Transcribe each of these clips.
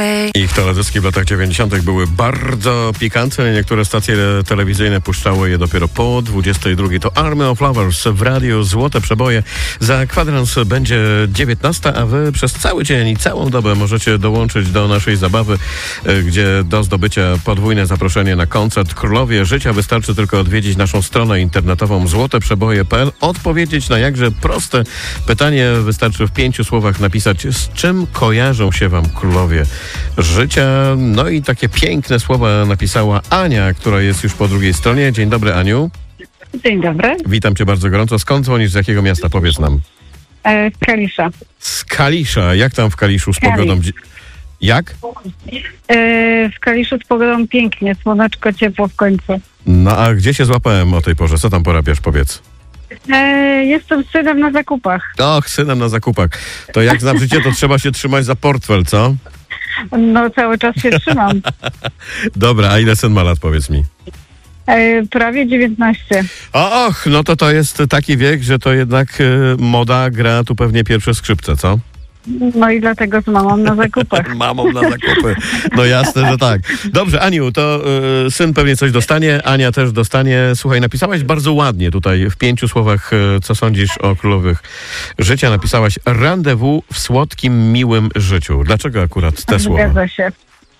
Ich teledyski w latach 90. były bardzo pikantne. Niektóre stacje telewizyjne puszczały je dopiero po 22. To Army of Lovers w radiu Złote Przeboje. Za kwadrans będzie 19, a wy przez cały dzień i całą dobę możecie dołączyć do naszej zabawy, gdzie do zdobycia podwójne zaproszenie na koncert Królowie Życia wystarczy tylko odwiedzić naszą stronę internetową złoteprzeboje.pl, odpowiedzieć na jakże proste pytanie. Wystarczy w 5 słowach napisać, z czym kojarzą się wam Królowie Życia. No i takie piękne słowa napisała Ania, która jest już po drugiej stronie. Dzień dobry, Aniu. Dzień dobry. Witam cię bardzo gorąco. Skąd dzwonisz, z jakiego miasta? Powiedz nam. Z Kalisza. Z Kalisza. Jak tam w Kaliszu z pogodą? Jak? W Kaliszu z pogodą pięknie, słoneczko, ciepło w końcu. No a gdzie się złapałem o tej porze? Co tam porabiasz, powiedz? Jestem synem na zakupach. Och, synem na zakupach. To jak znam życie, to trzeba się trzymać za portfel, co? No cały czas się trzymam. Dobra, a ile syn ma lat, powiedz mi? Prawie 19. Och, no to jest taki wiek, że to jednak moda gra tu pewnie pierwsze skrzypce, co? No i dlatego z mamą na zakupach. Mamą na zakupy. No jasne, że tak. Dobrze, Aniu, to syn pewnie coś dostanie, Ania też dostanie. Słuchaj, napisałaś bardzo ładnie tutaj w 5 słowach, co sądzisz o Królowych Życia. Napisałaś rendezvous w słodkim, miłym życiu. Dlaczego akurat te słowa? Zgadza się.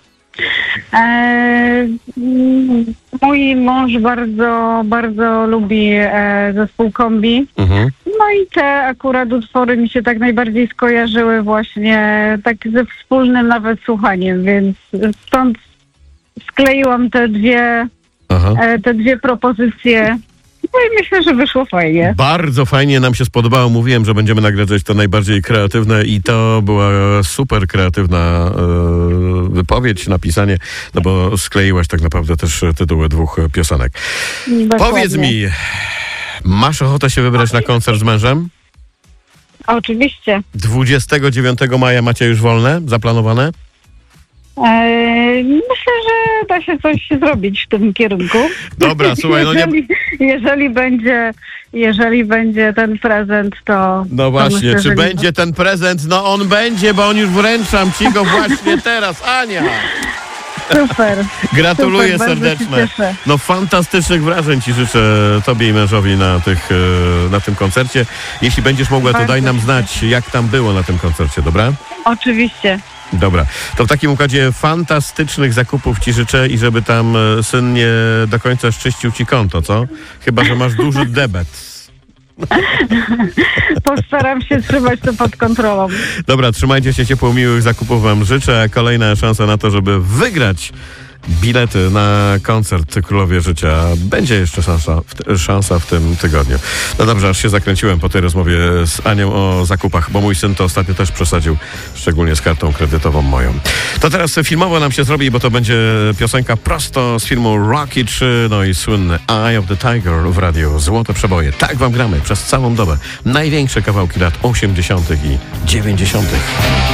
Mój mąż bardzo lubi zespół Kombi. Mhm. No i te akurat utwory mi się tak najbardziej skojarzyły właśnie tak ze wspólnym nawet słuchaniem, więc stąd skleiłam te dwie propozycje. No i myślę, że wyszło fajnie. Bardzo fajnie nam się spodobało. Mówiłem, że będziemy nagradzać to najbardziej kreatywne i to była super kreatywna wypowiedź, napisanie, no bo skleiłaś tak naprawdę też tytuły 2 piosenek. Dokładnie. Powiedz mi, masz ochotę się wybrać na koncert z mężem? Oczywiście. 29 maja macie już wolne, zaplanowane? Myślę, że da się coś zrobić w tym kierunku. Dobra, słuchaj, no nie... Jeżeli będzie ten prezent, to... No właśnie, to myślę, czy będzie ten prezent? No on będzie, bo on już wręczam ci go właśnie teraz, Ania! Super. Gratuluję super, serdecznie. No fantastycznych wrażeń ci życzę tobie i mężowi na tym koncercie. Jeśli będziesz mogła, to daj nam znać, jak tam było na tym koncercie, dobra? Oczywiście. Dobra, to w takim układzie fantastycznych zakupów ci życzę i żeby tam syn nie do końca szczyścił ci konto, co? Chyba że masz duży debet. Postaram się trzymać to pod kontrolą. Dobra, trzymajcie się ciepło, miłych zakupów wam życzę. Kolejna szansa na to, żeby wygrać bilety na koncert Królowie Życia. Będzie jeszcze szansa w tym tygodniu. No dobrze, aż się zakręciłem po tej rozmowie z Anią o zakupach, bo mój syn to ostatnio też przesadził, szczególnie z kartą kredytową moją. To teraz filmowo nam się zrobi, bo to będzie piosenka prosto z filmu Rocky 3, no i słynny Eye of the Tiger w radiu Złote Przeboje. Tak wam gramy przez całą dobę. Największe kawałki lat 80. i 90.